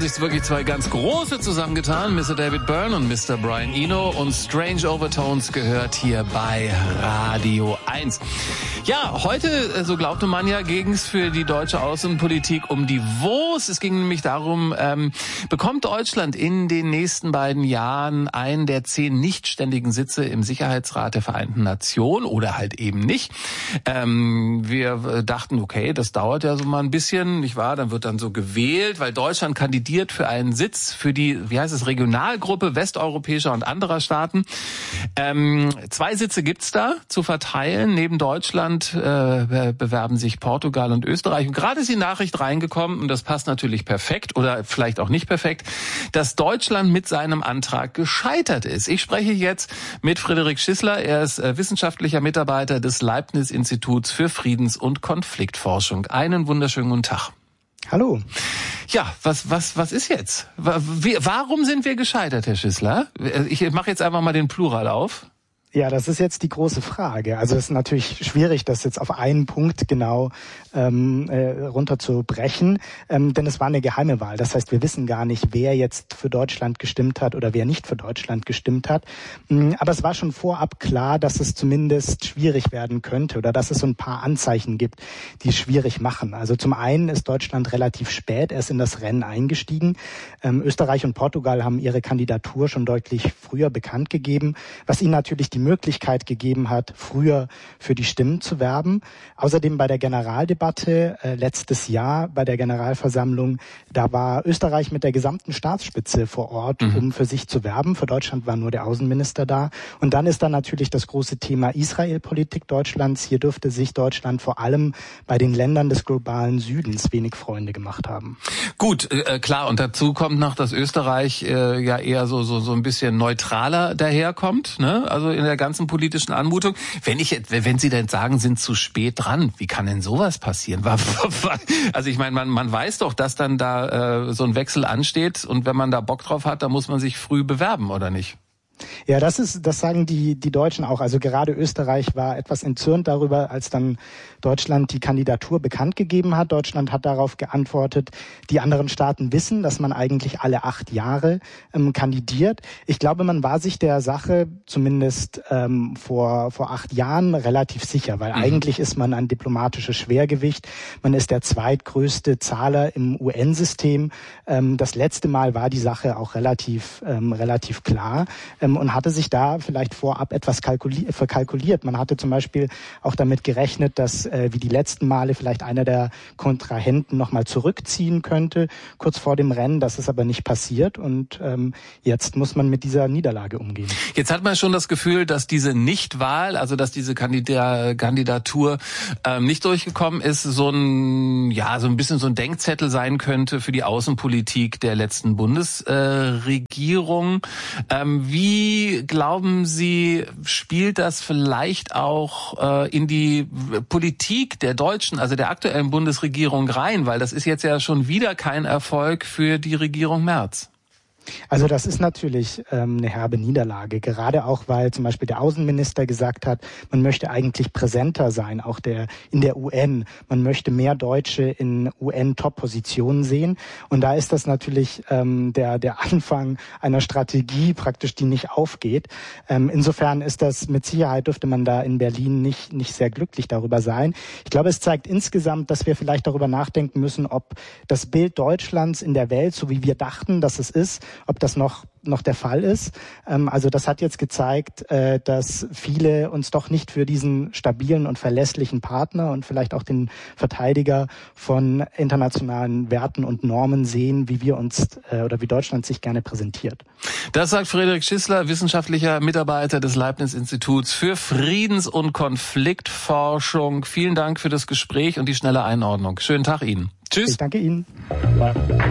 sich wirklich zwei ganz große zusammengetan, Mr. David Byrne und Mr. Brian Eno, und Strange Overtones gehört hier bei Radio 1. Ja, heute, so glaubte man ja, ging es für die deutsche Außenpolitik um die Wurst. Es ging nämlich darum, bekommt Deutschland in den nächsten beiden Jahren einen der 10 nichtständigen Sitze im Sicherheitsrat der Vereinten Nationen oder halt eben nicht. Wir dachten, okay, das dauert ja so mal ein bisschen, nicht wahr? Dann wird dann so gewählt, weil Deutschland kandidiert für einen Sitz für die, Regionalgruppe westeuropäischer und anderer Staaten. 2 Sitze gibt's da zu verteilen. Neben Deutschland bewerben sich Portugal und Österreich. Und gerade ist die Nachricht reingekommen, und das passt natürlich perfekt oder vielleicht auch nicht perfekt, dass Deutschland mit seinem Antrag gescheitert ist. Ich spreche jetzt mit Frederik Schissler. Er ist wissenschaftlicher Mitarbeiter des Leibniz-Instituts für Friedens- und Konfliktforschung. Einen wunderschönen guten Tag. Hallo. Ja, was ist jetzt? Warum sind wir gescheitert, Herr Schissler? Ich mache jetzt einfach mal den Plural auf. Ja, das ist jetzt die große Frage. Also es ist natürlich schwierig, das jetzt auf einen Punkt genau runterzubrechen, denn es war eine geheime Wahl. Das heißt, wir wissen gar nicht, wer jetzt für Deutschland gestimmt hat oder wer nicht für Deutschland gestimmt hat. Aber es war schon vorab klar, dass es zumindest schwierig werden könnte oder dass es so ein paar Anzeichen gibt, die es schwierig machen. Also zum einen ist Deutschland relativ spät erst in das Rennen eingestiegen. Österreich und Portugal haben ihre Kandidatur schon deutlich früher bekannt gegeben, was ihnen natürlich die Möglichkeit gegeben hat, früher für die Stimmen zu werben. Außerdem bei der Generaldebatte letztes Jahr bei der Generalversammlung, da war Österreich mit der gesamten Staatsspitze vor Ort, um für sich zu werben. Für Deutschland war nur der Außenminister da. Und dann ist da natürlich das große Thema Israel-Politik Deutschlands. Hier dürfte sich Deutschland vor allem bei den Ländern des globalen Südens wenig Freunde gemacht haben. Gut, klar. Und dazu kommt noch, dass Österreich ja eher so ein bisschen neutraler daherkommt, ne? Also in der ganzen politischen Anmutung. Wenn Sie denn sagen, sind zu spät dran, wie kann denn sowas passieren? Also ich meine, man weiß doch, dass dann da so ein Wechsel ansteht, und wenn man da Bock drauf hat, dann muss man sich früh bewerben, oder nicht? Ja, das sagen die Deutschen auch. Also gerade Österreich war etwas entzürnt darüber, als dann Deutschland die Kandidatur bekannt gegeben hat. Deutschland hat darauf geantwortet, die anderen Staaten wissen, dass man eigentlich alle 8 Jahre kandidiert. Ich glaube, man war sich der Sache zumindest vor 8 Jahren relativ sicher, weil eigentlich ist man ein diplomatisches Schwergewicht. Man ist der zweitgrößte Zahler im UN-System. Das letzte Mal war die Sache auch relativ klar. Und hatte sich da vielleicht vorab etwas verkalkuliert. Man hatte zum Beispiel auch damit gerechnet, dass wie die letzten Male vielleicht einer der Kontrahenten nochmal zurückziehen könnte, kurz vor dem Rennen. Das ist aber nicht passiert, und jetzt muss man mit dieser Niederlage umgehen. Jetzt hat man schon das Gefühl, dass diese Nichtwahl, also dass diese Kandidatur nicht durchgekommen ist, so ein bisschen so ein Denkzettel sein könnte für die Außenpolitik der letzten Bundesregierung. Wie glauben Sie, spielt das vielleicht auch in die Politik der Deutschen, also der aktuellen Bundesregierung rein? Weil das ist jetzt ja schon wieder kein Erfolg für die Regierung Merz. Also das ist natürlich eine herbe Niederlage, gerade auch, weil zum Beispiel der Außenminister gesagt hat, man möchte eigentlich präsenter sein, auch in der UN. Man möchte mehr Deutsche in UN-Top-Positionen sehen. Und da ist das natürlich der Anfang einer Strategie praktisch, die nicht aufgeht. Insofern ist das mit Sicherheit, dürfte man da in Berlin nicht sehr glücklich darüber sein. Ich glaube, es zeigt insgesamt, dass wir vielleicht darüber nachdenken müssen, ob das Bild Deutschlands in der Welt, so wie wir dachten, dass es ist, ob das noch der Fall ist. Also das hat jetzt gezeigt, dass viele uns doch nicht für diesen stabilen und verlässlichen Partner und vielleicht auch den Verteidiger von internationalen Werten und Normen sehen, wie wir uns oder wie Deutschland sich gerne präsentiert. Das sagt Frederik Schissler, wissenschaftlicher Mitarbeiter des Leibniz-Instituts für Friedens- und Konfliktforschung. Vielen Dank für das Gespräch und die schnelle Einordnung. Schönen Tag Ihnen. Tschüss. Ich danke Ihnen.